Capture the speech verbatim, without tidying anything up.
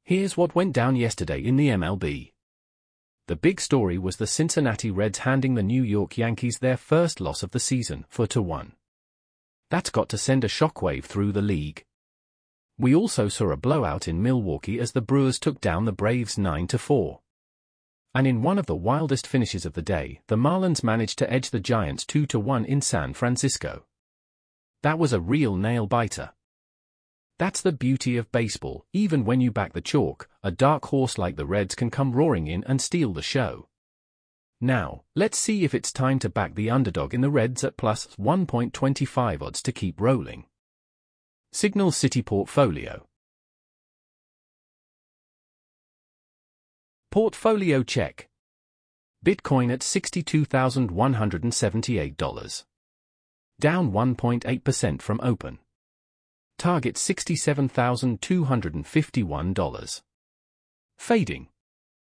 Here's what went down yesterday in the M L B. The big story was the Cincinnati Reds handing the New York Yankees their first loss of the season, four to one. That's got to send a shockwave through the league. We also saw a blowout in Milwaukee as the Brewers took down the Braves nine to four. And in one of the wildest finishes of the day, the Marlins managed to edge the Giants two to one in San Francisco. That was a real nail-biter. That's the beauty of baseball. Even when you back the chalk, a dark horse like the Reds can come roaring in and steal the show. Now, let's see if it's time to back the underdog in the Reds at plus one point two five odds to keep rolling. Signal City Portfolio. Portfolio check. Bitcoin at sixty-two thousand one hundred seventy-eight dollars. Down one point eight percent from open. Target sixty-seven thousand two hundred fifty-one dollars. Fading.